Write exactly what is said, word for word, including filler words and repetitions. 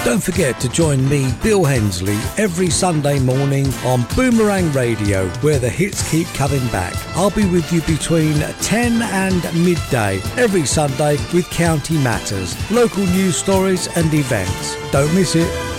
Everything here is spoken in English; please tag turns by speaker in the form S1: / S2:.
S1: Don't forget to join me, Bill Hensley, every Sunday morning on Boomerang Radio, where the hits keep coming back. I'll be with you between ten and midday every Sunday with County Matters, local news stories and events. Don't miss it.